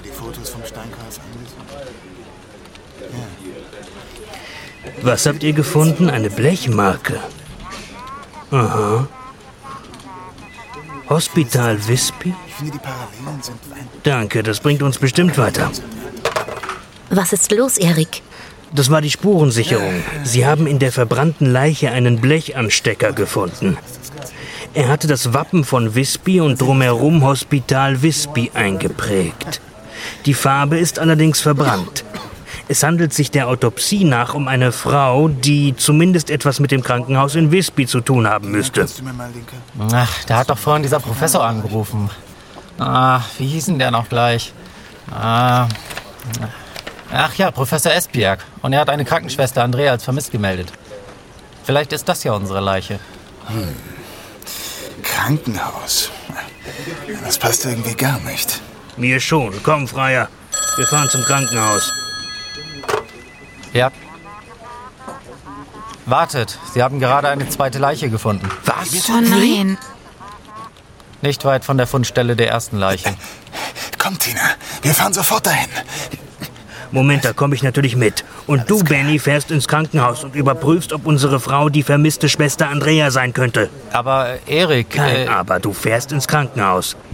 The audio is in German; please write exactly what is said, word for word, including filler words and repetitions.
die Fotos vom Steinkreuz angesehen? Ja. Was habt ihr gefunden? Eine Blechmarke. Aha. Hospital Visby? Ich finde, die Parallelen sind ein... Danke, das bringt uns bestimmt weiter. Was ist los, Erik? Das war die Spurensicherung. Sie haben in der verbrannten Leiche einen Blechanstecker gefunden. Er hatte das Wappen von Visby und drumherum Hospital Visby eingeprägt. Die Farbe ist allerdings verbrannt. Es handelt sich der Autopsie nach um eine Frau, die zumindest etwas mit dem Krankenhaus in Visby zu tun haben müsste. Ach, da hat doch vorhin dieser Professor angerufen. Ah, wie hieß denn der noch gleich? Ah, ach ja, Professor Esbjerg. Und er hat eine Krankenschwester Andrea als vermisst gemeldet. Vielleicht ist das ja unsere Leiche. Hm. Krankenhaus. Das passt irgendwie gar nicht. Mir schon. Komm, Freier. Wir fahren zum Krankenhaus. Ja. Wartet, Sie haben gerade eine zweite Leiche gefunden. Was? Oh nein. Nicht weit von der Fundstelle der ersten Leiche. Komm, Tina, wir fahren sofort dahin. Moment, da komme ich natürlich mit. Und du, Benny, fährst ins Krankenhaus und überprüfst, ob unsere Frau die vermisste Schwester Andrea sein könnte. Aber Erik... Kein äh, Aber, du fährst ins Krankenhaus.